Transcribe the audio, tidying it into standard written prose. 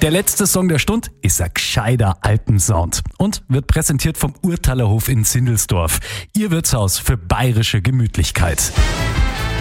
Der letzte Song der Stunde ist ein gescheiter Alpensound und wird präsentiert vom Urtalerhof in Sindelsdorf. Ihr Wirtshaus für bayerische Gemütlichkeit.